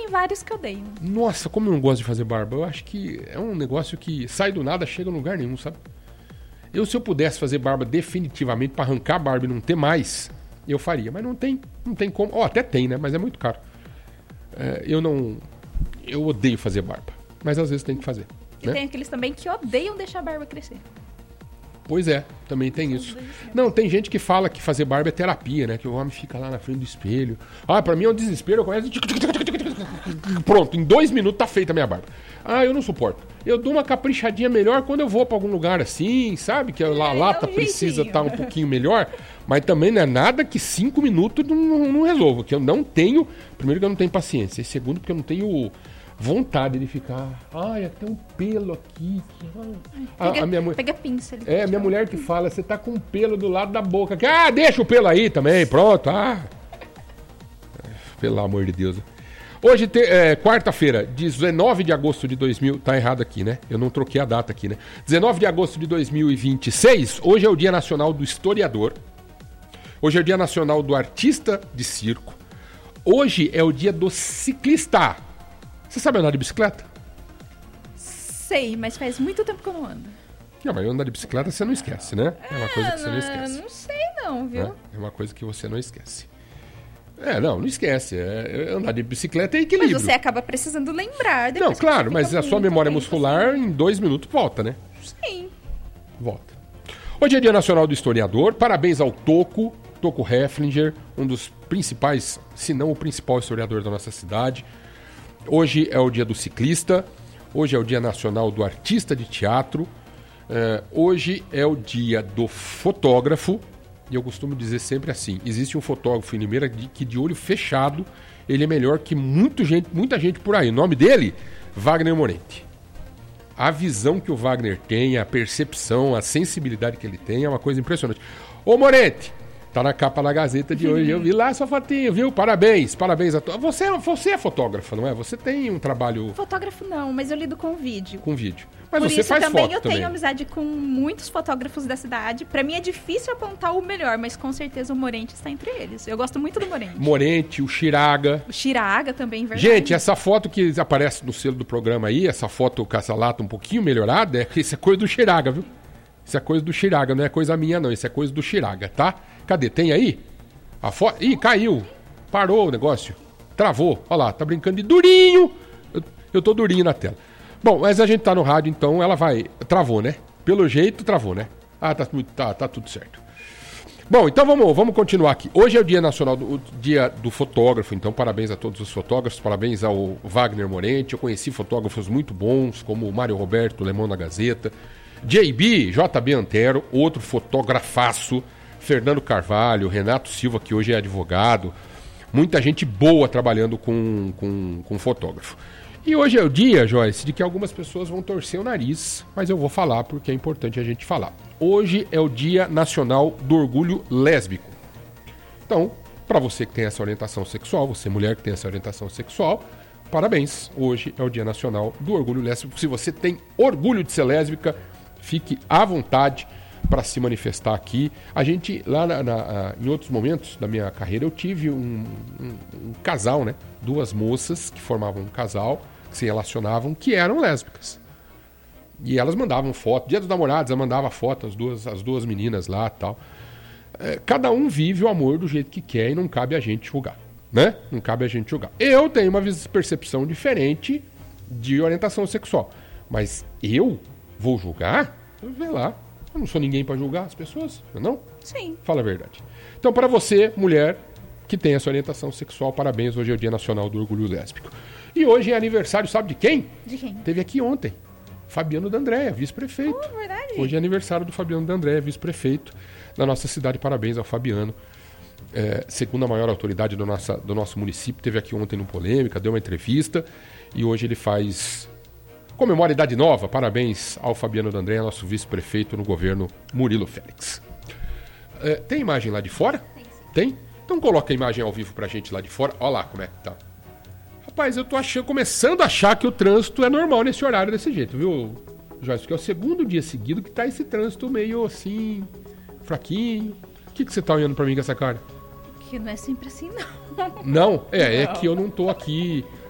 vários que odeiam. Nossa, como eu não gosto de fazer barba. Eu acho que é um negócio que sai do nada, chega em lugar nenhum, sabe? Se eu pudesse fazer barba definitivamente pra arrancar a barba e não ter mais, eu faria. Mas não tem como. Até tem, né? Mas é muito caro. Eu odeio fazer barba. Mas às vezes tem que fazer. E né? tem aqueles também que odeiam deixar a barba crescer. Pois é, também tem isso. Não, tem gente que fala que fazer barba é terapia, né? Que o homem fica lá na frente do espelho. Pra mim é um desespero. Eu começo... Pronto, em 2 minutos tá feita a minha barba. Eu não suporto. Eu dou uma caprichadinha melhor quando eu vou pra algum lugar assim, sabe? Que a lata precisa estar um pouquinho melhor. Mas também não é nada que 5 minutos não resolva. Que eu não tenho... Primeiro que eu não tenho paciência. E segundo porque eu não tenho... vontade de ficar... tem um pelo aqui. Pega pinça. A minha mulher que fala, você tá com um pelo do lado da boca. Deixa o pelo aí também, pronto. Pelo amor de Deus. Hoje, quarta-feira, 19 de agosto de 2000... Tá errado aqui, né? Eu não troquei a data aqui, né? 19 de agosto de 2026. Hoje é o Dia Nacional do Historiador. Hoje é o Dia Nacional do Artista de Circo. Hoje é o Dia do Ciclista. Você sabe andar de bicicleta? Sei, mas faz muito tempo que eu não ando. Não, mas andar de bicicleta você não esquece, né? É uma coisa que você não esquece. Não sei não, viu? É uma coisa que você não esquece. Não esquece. Andar de bicicleta é equilíbrio. Mas você acaba precisando lembrar. Não, claro, mas a sua memória muscular em 2 minutos volta, né? Sim. Volta. Hoje é Dia Nacional do Historiador. Parabéns ao Toco Hefflinger, um dos principais, se não o principal historiador da nossa cidade. Hoje é o dia do ciclista, hoje é o dia nacional do artista de teatro, hoje é o dia do fotógrafo, e eu costumo dizer sempre assim, existe um fotógrafo em Limeira que de olho fechado, ele é melhor que muita gente por aí. O nome dele, Wagner Morente. A visão que o Wagner tem, a percepção, a sensibilidade que ele tem é uma coisa impressionante. Ô Morente! Tá na capa da Gazeta de hoje. Eu vi lá sua fotinho, viu? Parabéns a todos. Você é fotógrafa, não é? Você tem um trabalho... Fotógrafo não, mas eu lido com vídeo. Com vídeo. Mas por você isso faz também foto eu também. tenho amizade com muitos fotógrafos da cidade. Pra mim é difícil apontar o melhor, mas com certeza o Morente está entre eles. Eu gosto muito do Morente. Morente, o Chiraga. O Chiraga também, verdade. Gente, essa foto que aparece no selo do programa aí, essa foto com essa lata um pouquinho melhorada, isso é coisa do Chiraga, viu? Isso é coisa do Chiraga, não é coisa minha não. Isso é coisa do Chiraga, tá? Cadê? Tem aí? A foto... Ih, caiu. Parou o negócio. Travou. Olha lá, tá brincando de durinho. Eu tô durinho na tela. Bom, mas a gente tá no rádio, então ela vai... Travou, né? Pelo jeito, travou, né? Tá tudo certo. Bom, então vamos continuar aqui. Hoje é o Dia Nacional, o Dia do Fotógrafo, então parabéns a todos os fotógrafos, parabéns ao Wagner Morente. Eu conheci fotógrafos muito bons, como o Mário Roberto, Lemão da Gazeta, JB Antero, outro fotografaço, Fernando Carvalho, Renato Silva, que hoje é advogado, muita gente boa trabalhando com fotógrafo. E hoje é o dia, Joyce, de que algumas pessoas vão torcer o nariz, mas eu vou falar porque é importante a gente falar. Hoje é o Dia Nacional do Orgulho Lésbico. Então, para você que tem essa orientação sexual, você mulher que tem essa orientação sexual, parabéns. Hoje é o Dia Nacional do Orgulho Lésbico. Se você tem orgulho de ser lésbica, fique à vontade para se manifestar aqui. A gente, lá em outros momentos da minha carreira, eu tive um casal, né? 2 moças que formavam um casal, que se relacionavam, que eram lésbicas. E elas mandavam foto. Dia dos Namorados, ela mandava foto, as duas meninas lá e tal. Cada um vive o amor do jeito que quer e não cabe a gente julgar, né? Não cabe a gente julgar. Eu tenho uma percepção diferente de orientação sexual. Mas eu vou julgar? Vê lá. Eu não sou ninguém para julgar as pessoas, não? Sim. Fala a verdade. Então, para você, mulher, que tem essa orientação sexual, parabéns. Hoje é o Dia Nacional do Orgulho Lésbico. E hoje é aniversário, sabe de quem? De quem? Teve aqui ontem. Fabiano D'Andrea, vice-prefeito. Verdade. Hoje é aniversário do Fabiano D'Andrea, vice-prefeito da nossa cidade. Parabéns ao Fabiano. Segunda maior autoridade do nosso município. Teve aqui ontem no Polêmica, deu uma entrevista. E hoje ele comemora a idade nova. Parabéns ao Fabiano D'Andrea, nosso vice-prefeito no governo Murilo Félix. Tem imagem lá de fora? Tem? Então coloca a imagem ao vivo pra gente lá de fora. Olha lá como é que tá. Rapaz, eu tô começando a achar que o trânsito é normal nesse horário desse jeito, viu, Joyce? Porque é o segundo dia seguido que tá esse trânsito meio assim, fraquinho. O que você tá olhando pra mim com essa cara? Que não é sempre assim, não. Não? É que eu não tô aqui